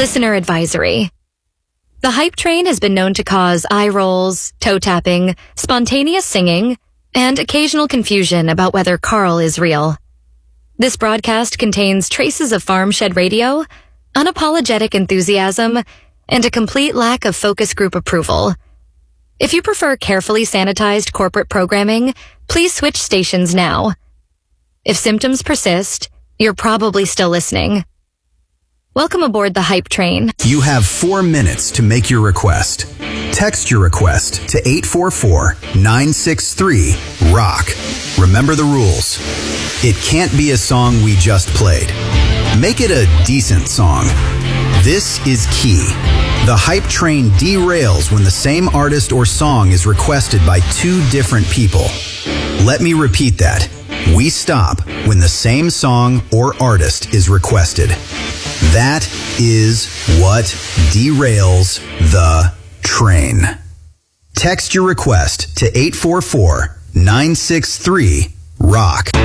Listener advisory. The hype train has been known to cause eye rolls, toe tapping, spontaneous singing, and occasional confusion about whether Carl is real. This broadcast contains traces of farm shed radio, unapologetic enthusiasm, and a complete lack of focus group approval. If you prefer carefully sanitized corporate programming, please switch stations now. If symptoms persist, you're probably still listening. Welcome aboard the hype train. You have 4 minutes to make your request. Text your request to 844-963-ROCK. Remember the rules. It can't be a song we just played. Make it a decent song. This is key. The hype train derails when the same artist or song is requested by 2 different people. Let me repeat that. We stop when the same song or artist is requested. That is what derails the train. Text your request to 844-963-ROCK.